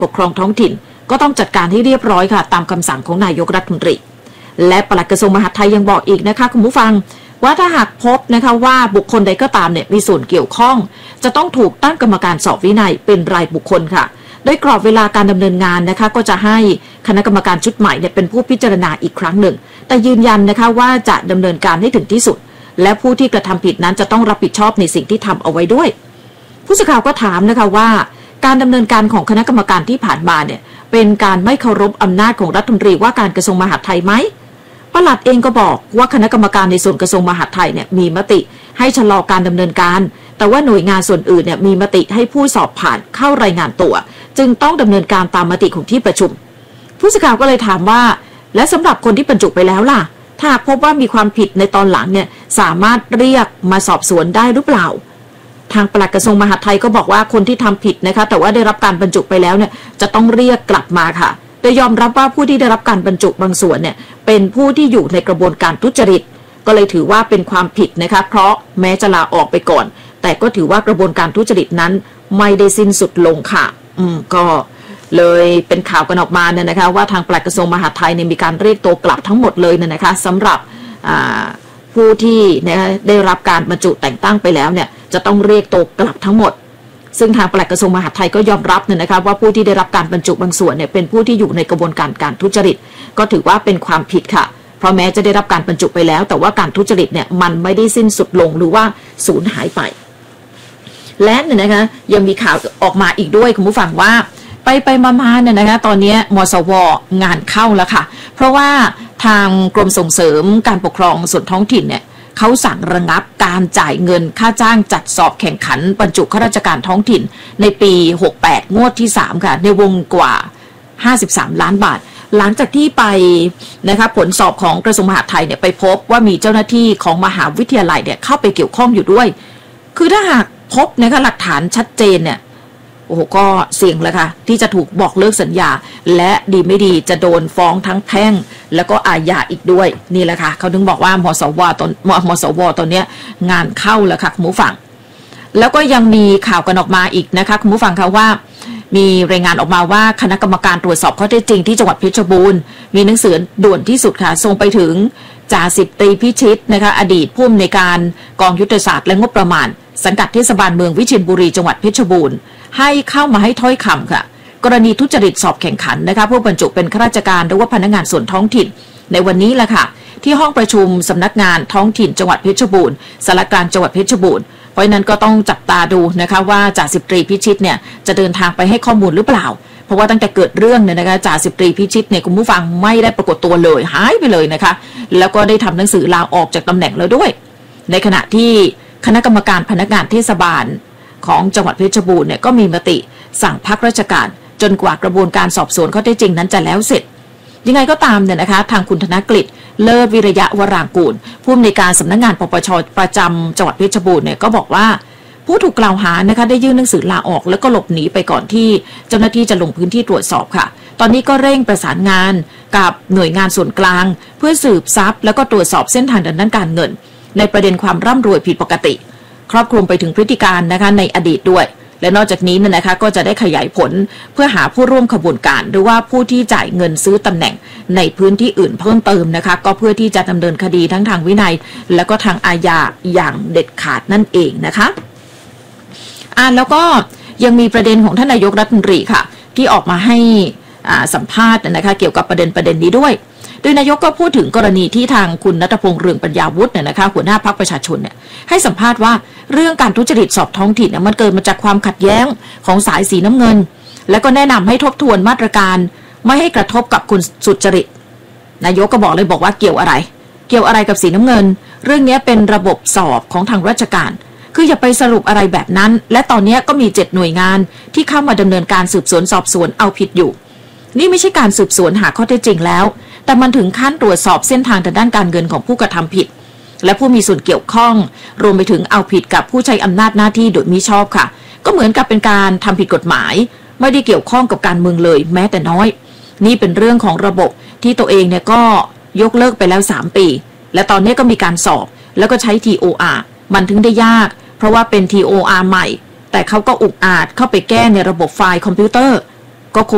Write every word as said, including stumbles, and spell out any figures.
ปกครองท้องถิ่นก็ต้องจัดการให้เรียบร้อยค่ะตามคำสั่งของนายกรัฐมนตรีและปลัดกระทรวงมหาดไทยยังบอกอีกนะคะคุณผู้ฟังว่าถ้าหากพบนะคะว่าบุคคลใดก็ตามเนี่ยมีส่วนเกี่ยวข้องจะต้องถูกตั้งกรรมการสอบวินัยเป็นรายบุคคลค่ะโดยกรอบเวลาการดำเนินงานนะคะก็จะให้คณะกรรมการชุดใหม่เนี่ยเป็นผู้พิจารณาอีกครั้งหนึ่งแต่ยืนยันนะคะว่าจะดำเนินการให้ถึงที่สุดและผู้ที่กระทำผิดนั้นจะต้องรับผิดชอบในสิ่งที่ทำเอาไว้ด้วยผู้สื่อข่าวก็ถามนะคะว่าการดำเนินการของคณะกรรมการที่ผ่านมาเนี่ยเป็นการไม่เคารพอำนาจของรัฐมนตรีว่าการกระทรวงมหาดไทยไหมปลัดเองก็บอกว่าคณะกรรมการในส่วนกระทรวงมหาดไทยเนี่ยมีมติให้ชะลอการดำเนินการแต่ว่าหน่วยงานส่วนอื่นเนี่ยมีมติให้ผู้สอบผ่านเข้ารายงานตัวจึงต้องดำเนินการตามมติของที่ประชุมผู้สื่อข่าวก็เลยถามว่าและสำหรับคนที่บรรจุไปแล้วล่ะถ้าพบว่ามีความผิดในตอนหลังเนี่ยสามารถเรียกมาสอบสวนได้หรือเปล่าทางปลัดกระทรวงมหาดไทยก็บอกว่าคนที่ทำผิดนะคะแต่ว่าได้รับการบรรจุไปแล้วเนี่ยจะต้องเรียกกลับมาค่ะโดยยอมรับว่าผู้ที่ได้รับการบรรจุบางส่วนเนี่ยเป็นผู้ที่อยู่ในกระบวนการทุจริตก็เลยถือว่าเป็นความผิดนะคะเพราะแม้จะลาออกไปก่อนแต่ก็ถือว่ากระบวนการทุจริตนั้นไม่ได้สิ้นสุดลงค่ะอืมก็เลยเป็นข่าวกันออกมาเนี่ยนะคะว่าทางปลัดกระทรวงมหาดไทยเนี่ยมีการเรียกตัวกลับทั้งหมดเลยเนี่ยนะคะสำหรับผู้ที่นะคะได้รับการบรรจุแต่งตั้งไปแล้วเนี่ยจะต้องเรียกตัวกลับทั้งหมดซึ่งทางปลัดกระทรวงมหาดไทยก็ยอมรับเนี่ยนะคะว่าผู้ที่ได้รับการบรรจุบางส่วนเนี่ยเป็นผู้ที่อยู่ในกระบวนการการทุจริตก็ถือว่าเป็นความผิดค่ะเพราะแม้จะได้รับการบรรจุไปแล้วแต่ว่าการทุจริตเนี่ยมันไม่ได้สิ้นสุดลงหรือว่าสูญหายไปและเนี่ยนะคะยังมีข่าวออกมาอีกด้วยคุณผู้ฟังว่าไปไปมาๆเนี่ยนะคะตอนนี้มสวงานเข้าแล้วค่ะเพราะว่าทางกรมส่งเสริมการปกครองส่วนท้องถิ่นเนี่ยเขาสั่งระงับการจ่ายเงินค่าจ้างจัดสอบแข่งขันบรรจุข้าราชการท้องถิ่นในปีหกสิบแปดงวดที่สามค่ะในวงกว่าห้าสิบสามล้านบาทหลังจากที่ไปนะคะผลสอบของกระทรวงมหาดไทยเนี่ยไปพบว่ามีเจ้าหน้าที่ของมหาวิทยาลัยเนี่ยเข้าไปเกี่ยวข้องอยู่ด้วยคือถ้าหากพบนะคะหลักฐานชัดเจนเนี่ยโอ้โหก็เสี่ยงเลยค่ะที่จะถูกบอกเลิกสัญญาและดีไม่ดีจะโดนฟ้องทั้งแพ่งแล้วก็อาญาอีกด้วยนี่แหละค่ะเขาถึงบอกว่ามสวตอนมสวตอนนี้งานเข้าแล้วค่ะคุณผู้ฟังแล้วก็ยังมีข่าวกันออกมาอีกนะคะคุณผู้ฟังค่ะว่ามีรายงานออกมาว่าคณะกรรมการตรวจสอบข้อเท็จจริงที่จังหวัดเพชรบูรณ์มีหนังสือด่วนที่สุดค่ะส่งไปถึงจ่าสิบตรีพิชิตนะคะอดีตผู้อำนวยการกองยุทธศาสตร์และงบประมาณสังกัดเทศบาลเมืองวิเชียรบุรีจังหวัดเพชรบูรณ์ให้เข้ามาให้ถ้อยคำค่ะกรณีทุจริตสอบแข่งขันนะคะผู้บรรจุเป็นข้าราชการหรือว่าพนักงานส่วนท้องถิ่นในวันนี้แหละค่ะที่ห้องประชุมสำนักงานท้องถิ่นจังหวัดเพชรบูรณ์สารกลางจังหวัดเพชรบูรณ์เพราะนั้นก็ต้องจับตาดูนะคะว่าจ่าสิบตรีพิชิตเนี่ยจะเดินทางไปให้ข้อมูลหรือเปล่าเพราะว่าตั้งแต่เกิดเรื่องเนี่ยนะคะจ่าสิบตรีพิชิตเนี่ยคุณผู้ฟังไม่ได้ปรากฏตัวเลยหายไปเลยนะคะแล้วก็ได้ทำหนังสือลาออกจากตำแหน่งแล้วด้วยในขณะที่คณะกรรมการพนักงานเทศบาลของจังหวัดเพชรบูรณ์เนี่ยก็มีมติสั่งพักราชการจนกว่ากระบวนการสอบสวนข้อเท็จจริงนั้นจะแล้วเสร็จยังไงก็ตามเนี่ยนะคะทางคุณธนกฤษเลิศวิริยะวรางกูลผู้อำนวยการสำนักงานปปชประจำจังหวัดเพชรบูรณ์เนี่ยก็บอกว่าผู้ถูกกล่าวหานะคะได้ยื่นหนังสือลาออกแล้วก็หลบหนีไปก่อนที่เจ้าหน้าที่จะลงพื้นที่ตรวจสอบค่ะตอนนี้ก็เร่งประสานงานกับหน่วยงานส่วนกลางเพื่อสืบทรัพย์แล้วก็ตรวจสอบเส้นทางด้านการเงินในประเด็นความร่ำรวยผิดปกติครอบคลุมไปถึงพฤติการนะคะในอดีตด้วยและนอกจากนี้นะคะก็จะได้ขยายผลเพื่อหาผู้ร่วมขบวนการหรือว่าผู้ที่จ่ายเงินซื้อตำแหน่งในพื้นที่อื่นเพิ่มเติมนะคะก็เพื่อที่จะดำเนินคดีทั้งทางวินัยและก็ทางอาญาอย่างเด็ดขาดนั่นเองนะคะอ่าแล้วก็ยังมีประเด็นของท่านนายกรัฐมนตรีค่ะที่ออกมาให้อ่าสัมภาษณ์นะคะเกี่ยวกับประเด็นประเด็นนี้ด้วยโดยนายกก็พูดถึงกรณีที่ทางคุณณัฐพงษ์เรืองปัญญาวุฒิเนี่ยนะคะหัวหน้าพรรคประชาชนเนี่ยให้สัมภาษณ์ว่าเรื่องการทุจริตสอบท้องถิ่นเนี่ยมันเกิดมาจากความขัดแย้งของสายสีน้ำเงินและก็แนะนำให้ทบทวนมาตรการไม่ให้กระทบกับคุณสุจริตนายกก็บอกเลยบอกว่าเกี่ยวอะไรเกี่ยวอะไรกับสีน้ำเงินเรื่องนี้เป็นระบบสอบของทางราชการคืออย่าไปสรุปอะไรแบบนั้นและตอนนี้ก็มีเจ็ดหน่วยงานที่เข้ามาดำเนินการสืบสวนสอบสวนเอาผิดอยู่นี่ไม่ใช่การสืบสวนหาข้อเท็จจริงแล้วแต่มันถึงขั้นตรวจสอบเส้นทางทางด้านการเงินของผู้กระทำผิดและผู้มีส่วนเกี่ยวข้องรวมไปถึงเอาผิดกับผู้ใช้อำนาจหน้าที่โดยมิชอบค่ะก็เหมือนกับเป็นการทำผิดกฎหมายไม่ได้เกี่ยวข้องกับการเมืองเลยแม้แต่น้อยนี่เป็นเรื่องของระบบที่ตัวเองเนี่ยก็ยกเลิกไปแล้วสามปีและตอนนี้ก็มีการสอบแล้วก็ใช้ ที โอ อาร์ มันถึงได้ยากเพราะว่าเป็น ที โอ อาร์ ใหม่แต่เขาก็อุกอาจเข้าไปแก้ในระบบไฟล์คอมพิวเตอร์